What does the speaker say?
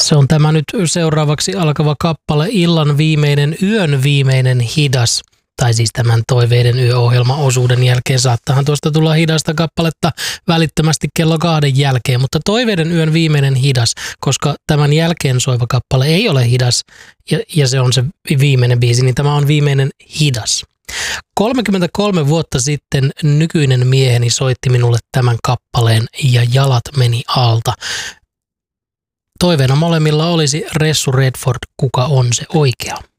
Se on tämä nyt seuraavaksi alkava kappale Illan viimeinen, yön viimeinen hidas. Tai siis tämän Toiveiden yö-ohjelmaosuuden jälkeen saattahan tuosta tulla hidasta kappaletta välittömästi kello 2 jälkeen, mutta Toiveiden yön viimeinen hidas, koska tämän jälkeen soiva kappale ei ole hidas ja se on se viimeinen biisi, niin tämä on viimeinen hidas. 33 vuotta sitten nykyinen mieheni soitti minulle tämän kappaleen ja jalat meni alta. Toiveena molemmilla olisi Ressu Redford, kuka on se oikea.